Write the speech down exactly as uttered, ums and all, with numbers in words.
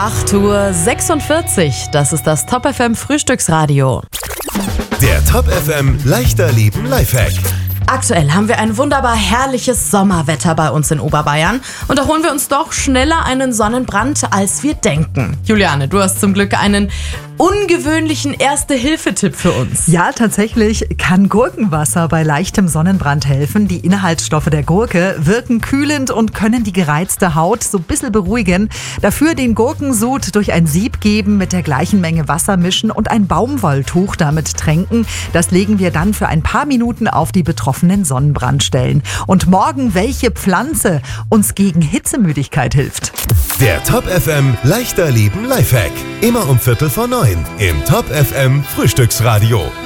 acht Uhr sechsundvierzig, das ist das Top F M Frühstücksradio. Der Top F M Leichter Leben Lifehack. Aktuell haben wir ein wunderbar herrliches Sommerwetter bei uns in Oberbayern und da holen wir uns doch schneller einen Sonnenbrand, als wir denken. Juliane, du hast zum Glück einen ungewöhnlichen Erste-Hilfe-Tipp für uns. Ja, tatsächlich kann Gurkenwasser bei leichtem Sonnenbrand helfen. Die Inhaltsstoffe der Gurke wirken kühlend und können die gereizte Haut so ein bisschen beruhigen. Dafür den Gurkensud durch ein Sieb geben, mit der gleichen Menge Wasser mischen und ein Baumwolltuch damit tränken. Das legen wir dann für ein paar Minuten auf die betroffenen Sonnenbrandstellen. Und morgen, welche Pflanze uns gegen Hitzemüdigkeit hilft. Der Top F M Leichter Leben Lifehack. Immer um Viertel vor neun im Top F M Frühstücksradio.